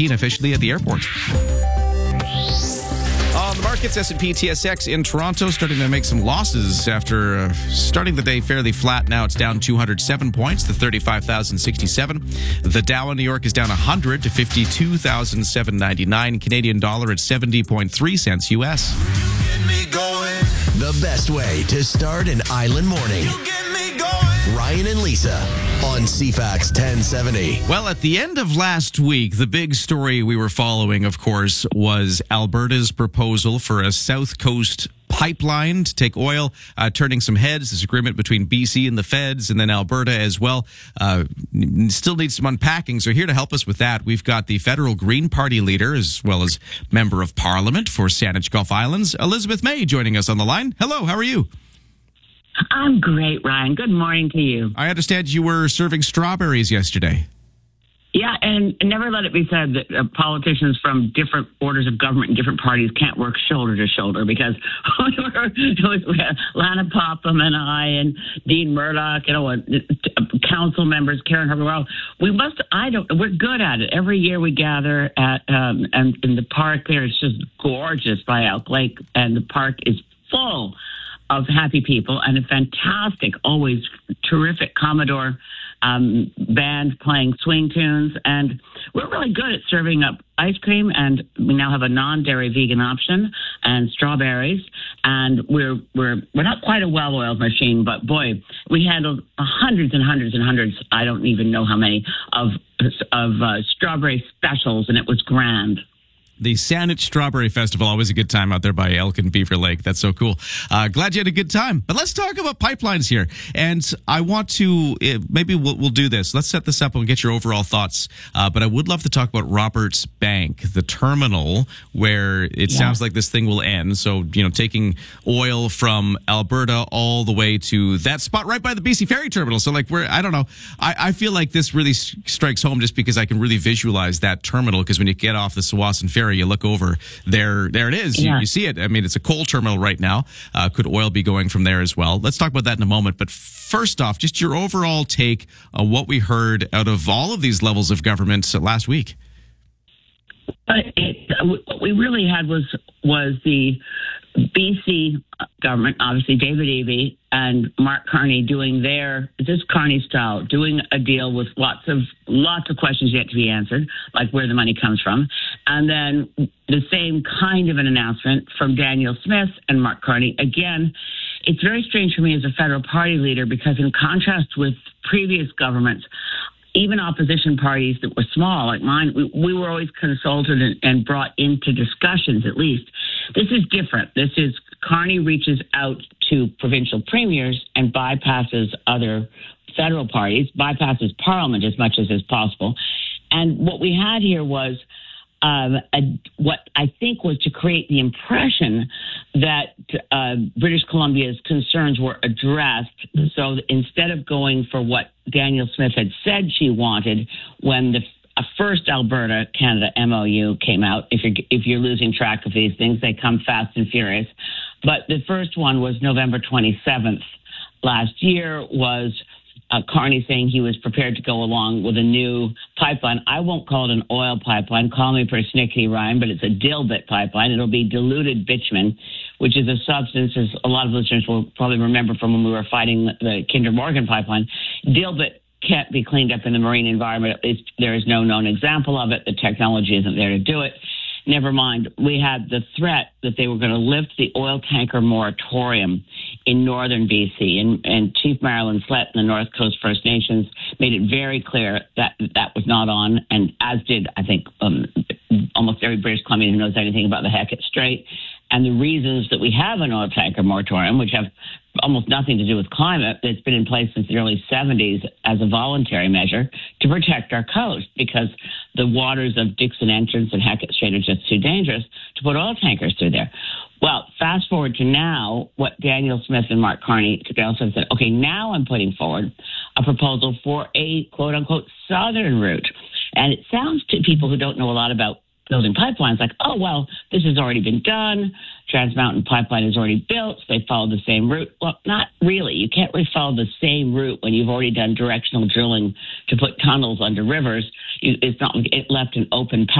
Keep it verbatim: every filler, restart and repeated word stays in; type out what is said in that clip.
eighteen officially at the airport. On the markets, S and P T S X in Toronto starting to make some losses after uh, starting the day fairly flat. Now it's down two hundred seven points to thirty-five thousand sixty-seven. The Dow in New York is down one hundred to fifty-two thousand seven hundred ninety-nine. Canadian dollar at seventy point three cents U S. The best way to start an island morning. Ryan and Lisa on C FAX ten seventy. Well, at the end of last week, the big story we were following, of course, was Alberta's proposal for a South Coast pipeline to take oil, uh, turning some heads. This agreement between B C and the feds, and then Alberta as well, uh, still needs some unpacking. So here to help us with that, we've got the federal Green Party leader, as well as member of Parliament for Saanich Gulf Islands, Elizabeth May, joining us on the line. Hello, how are you? I'm great, Ryan. Good morning to you. I understand you were serving strawberries yesterday. Yeah, and never let it be said that uh, politicians from different orders of government and different parties can't work shoulder to shoulder, because we were, it was, we had Lana Popham and I and Dean Murdoch, you know, uh, council members, Karen Herbert. We must, I don't, we're good at it. Every year we gather at, um, and in the park there, it's just gorgeous by Elk Lake, and the park is full of happy people and a fantastic, always terrific Commodore um, band playing swing tunes. And we're really good at serving up ice cream, and we now have a non-dairy vegan option and strawberries. And we're we're we're not quite a well-oiled machine, but boy, we handled hundreds and hundreds and hundreds, I don't even know how many, of of uh, strawberry specials, and it was grand. The Saanich Strawberry Festival, always a good time out there by Elk and Beaver Lake. That's so cool. Uh, glad you had a good time. But let's talk about pipelines here. And I want to, uh, maybe we'll, we'll do this. Let's set this up and get your overall thoughts. Uh, but I would love to talk about Roberts Bank, the terminal where it yeah. sounds like this thing will end. So, you know, taking oil from Alberta all the way to that spot right by the B C Ferry terminal. So, like, we're, I don't know. I, I feel like this really strikes home just because I can really visualize that terminal, because when you get off the Tsawwassen Ferry, you look over there, there it is. Yeah. You, you see it. I mean, it's a coal terminal right now. Uh, could oil be going from there as well? Let's talk about that in a moment. But first off, just your overall take on what we heard out of all of these levels of government last week. Uh, it, uh, what we really had was was the B C government, obviously David Eby and Mark Carney doing their, just Carney style, doing a deal with lots of lots of questions yet to be answered, like where the money comes from. And then the same kind of an announcement from Daniel Smith and Mark Carney. Again, it's very strange for me as a federal party leader, because in contrast with previous governments, even opposition parties that were small, like mine, we, we were always consulted and, and brought into discussions, at least. This is different. This is, Carney reaches out to provincial premiers and bypasses other federal parties, bypasses Parliament as much as is possible. And what we had here was um, a, what I think was to create the impression that uh, British Columbia's concerns were addressed. So instead of going for what Daniel Smith had said she wanted when the uh, first Alberta-Canada M O U came out, if you're, if you're losing track of these things, they come fast and furious. But the first one was November twenty-seventh last year, was Uh, Carney saying he was prepared to go along with a new pipeline. I won't call it an oil pipeline. Call me persnickety, Ryan, but it's a dilbit pipeline. It'll be diluted bitumen, which is a substance, as a lot of listeners will probably remember from when we were fighting the Kinder Morgan pipeline. Dilbit can't be cleaned up in the marine environment. At least there is no known example of it. The technology isn't there to do it. Never mind, we had the threat that they were going to lift the oil tanker moratorium in northern B C, and, and Chief Marilyn Slett and the North Coast First Nations made it very clear that that was not on, and as did, I think, um, almost every British Columbian who knows anything about the Hecate Strait. And the reasons that we have an oil tanker moratorium, which have almost nothing to do with climate, that's been in place since the early seventies as a voluntary measure to protect our coast, because the waters of Dixon Entrance and Hecate Strait are just too dangerous to put oil tankers through there. Well, fast forward to now, what Daniel Smith and Mark Carney took also and said, okay, now I'm putting forward a proposal for a quote-unquote southern route. And it sounds to people who don't know a lot about building pipelines like, oh, well, this has already been done. Trans Mountain Pipeline is already built. So they followed the same route. Well, not really. You can't really follow the same route when you've already done directional drilling to put tunnels under rivers. You, it's not, it left an open path.